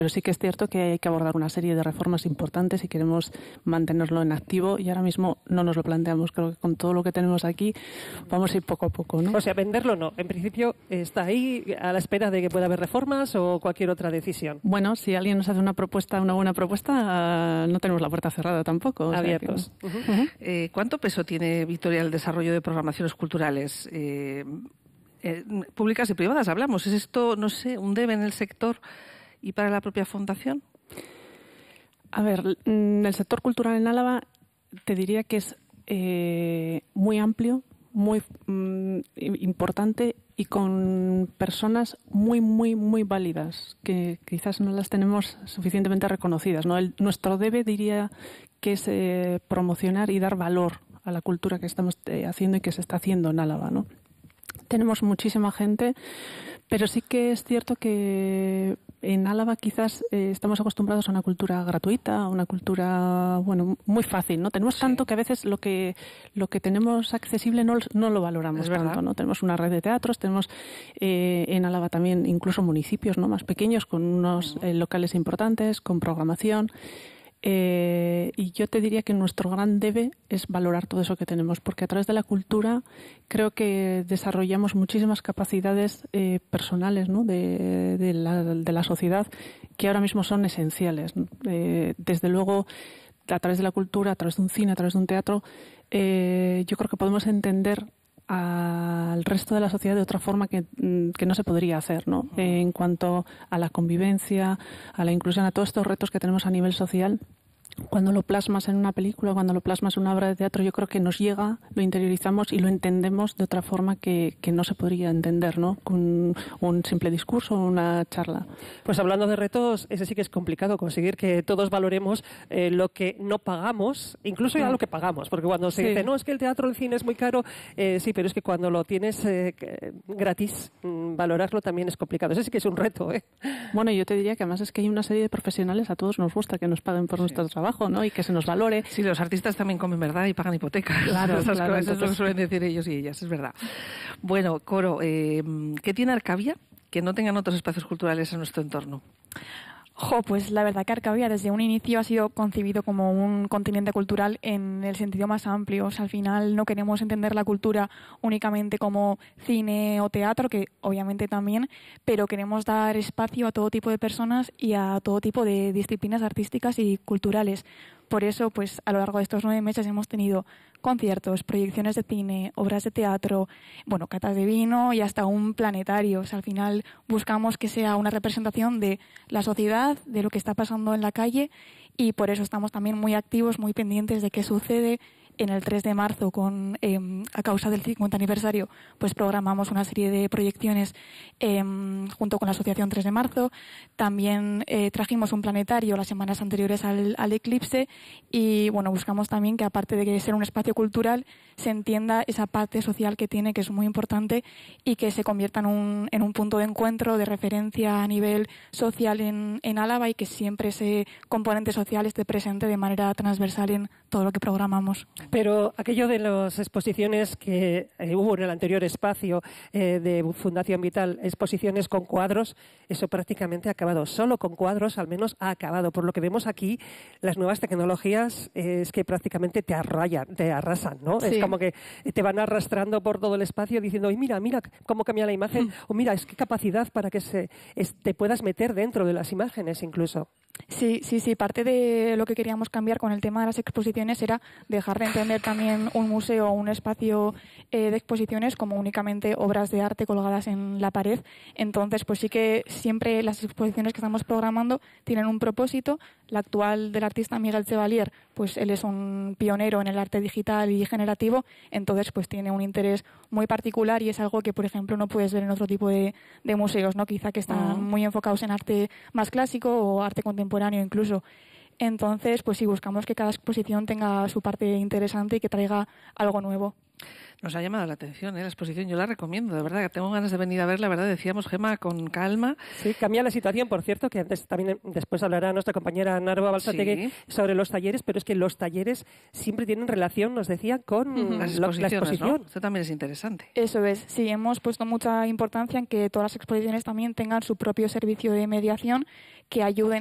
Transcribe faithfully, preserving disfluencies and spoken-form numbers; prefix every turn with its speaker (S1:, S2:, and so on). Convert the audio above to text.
S1: Pero sí que es cierto que hay que abordar una serie de reformas importantes si queremos mantenerlo en activo y ahora mismo no nos lo planteamos. Creo que con todo lo que tenemos aquí vamos a ir poco a poco, ¿no?
S2: O sea, venderlo no. En principio está ahí a la espera de que pueda haber reformas o cualquier otra decisión.
S1: Bueno, si alguien nos hace una propuesta, una buena propuesta, no tenemos la puerta cerrada tampoco. O
S2: Abiertos.
S3: Sea que... uh-huh. Uh-huh. Eh, ¿Cuánto peso tiene, Victoria, el desarrollo de programaciones culturales? Eh, eh, públicas y privadas, hablamos. ¿Es esto, no sé, un debe en el sector y para la propia fundación?
S1: A ver, el sector cultural en Álava te diría que es eh, muy amplio, muy mm, importante y con personas muy, muy, muy válidas, que quizás no las tenemos suficientemente reconocidas, ¿no? El, nuestro debe, diría, que es eh, promocionar y dar valor a la cultura que estamos eh, haciendo y que se está haciendo en Álava, ¿no? Tenemos muchísima gente, pero sí que es cierto que en Álava quizás eh, estamos acostumbrados a una cultura gratuita, a una cultura, bueno, muy fácil, ¿no? Tenemos sí. tanto que a veces lo que lo que tenemos accesible no, no lo valoramos tanto, ¿no? Tenemos una red de teatros, tenemos eh, en Álava también incluso municipios, ¿no? Más pequeños, con unos eh, locales importantes, con programación. Eh, y yo te diría que nuestro gran debe es valorar todo eso que tenemos, porque a través de la cultura creo que desarrollamos muchísimas capacidades eh, personales, ¿no? de, de, la, de la sociedad que ahora mismo son esenciales, ¿no? Eh, desde luego, a través de la cultura, a través de un cine, a través de un teatro, eh, yo creo que podemos entender al resto de la sociedad de otra forma que, que no se podría hacer, ¿no? Eh, en cuanto a la convivencia, a la inclusión, a todos estos retos que tenemos a nivel social. Cuando lo plasmas en una película, cuando lo plasmas en una obra de teatro, yo creo que nos llega, lo interiorizamos y lo entendemos de otra forma que, que no se podría entender, ¿no? Con un simple discurso o una charla.
S2: Pues hablando de retos, ese sí que es complicado, conseguir que todos valoremos eh, lo que no pagamos, incluso ya sí. lo que pagamos, porque cuando se sí. dice, no, es que el teatro, el cine es muy caro, eh, sí, pero es que cuando lo tienes eh, gratis, mmm, valorarlo también es complicado. Ese sí que es un reto, ¿eh?
S1: Bueno, yo te diría que además es que hay una serie de profesionales, a todos nos gusta que nos paguen por sí. nuestro trabajo, ¿no? Y que se nos valore.
S3: Sí, los artistas también comen, ¿verdad? Y pagan hipotecas.
S1: Claro,
S3: Esas
S1: claro.
S3: Cosas, eso lo suelen decir ellos y ellas, es verdad. Bueno, Coro, eh, ¿qué tiene Arcavia que no tengan otros espacios culturales en nuestro entorno?
S4: Jo, pues la verdad que Arcavia desde un inicio ha sido concebido como un continente cultural en el sentido más amplio. O sea, al final no queremos entender la cultura únicamente como cine o teatro, que obviamente también, pero queremos dar espacio a todo tipo de personas y a todo tipo de disciplinas artísticas y culturales. Por eso, pues a lo largo de estos nueve meses hemos tenido conciertos, proyecciones de cine, obras de teatro, bueno, catas de vino y hasta un planetario. O sea, al final buscamos que sea una representación de la sociedad, de lo que está pasando en la calle y por eso estamos también muy activos, muy pendientes de qué sucede. En el tres de marzo, con, eh, a causa del cincuenta aniversario, pues programamos una serie de proyecciones eh, junto con la Asociación tres de marzo. También eh, trajimos un planetario las semanas anteriores al, al eclipse y bueno, buscamos también que aparte de ser un espacio cultural, se entienda esa parte social que tiene, que es muy importante y que se convierta en un, en un punto de encuentro, de referencia a nivel social en, en Álava y que siempre ese componente social esté presente de manera transversal en todo lo que programamos.
S2: Pero aquello de las exposiciones que eh, hubo en el anterior espacio eh, de Fundación Vital, exposiciones con cuadros, eso prácticamente ha acabado. Solo con cuadros al menos ha acabado. Por lo que vemos aquí, las nuevas tecnologías eh, es que prácticamente te arrayan, te arrasan, ¿no? Sí. Es como que te van arrastrando por todo el espacio diciendo, oye, mira, mira cómo cambia la imagen, mm. o mira, es que capacidad para que se, es, te puedas meter dentro de las imágenes incluso.
S4: Sí, sí, sí. Parte de lo que queríamos cambiar con el tema de las exposiciones era dejar de entender también un museo o un espacio eh, de exposiciones como únicamente obras de arte colgadas en la pared. Entonces, pues sí que siempre las exposiciones que estamos programando tienen un propósito. La actual del artista Miguel Chevalier, pues él es un pionero en el arte digital y generativo, entonces pues tiene un interés muy particular y es algo que, por ejemplo, no puedes ver en otro tipo de, de museos, ¿no? Quizá que están uh-huh. muy enfocados en arte más clásico o arte contemporáneo incluso. Entonces, pues sí, buscamos que cada exposición tenga su parte interesante y que traiga algo nuevo.
S3: Nos ha llamado la atención ¿eh? la exposición, yo la recomiendo, de verdad, que tengo ganas de venir a verla, verdad, decíamos Gemma, con calma.
S2: Sí, cambia la situación, por cierto, que antes también después hablará nuestra compañera Narva Balsategui sí. sobre los talleres, pero es que los talleres siempre tienen relación, nos decían, con uh-huh.
S3: las
S2: la,
S3: exposiciones,
S2: la exposición.
S3: ¿no? Esto también es interesante.
S4: Eso es, sí, hemos puesto mucha importancia en que todas las exposiciones también tengan su propio servicio de mediación que ayuden